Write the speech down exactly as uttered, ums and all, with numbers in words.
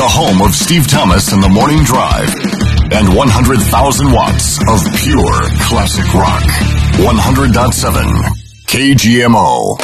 the home of Steve Thomas and the Morning Drive. And one hundred thousand watts of pure classic rock. one hundred point seven K G M O.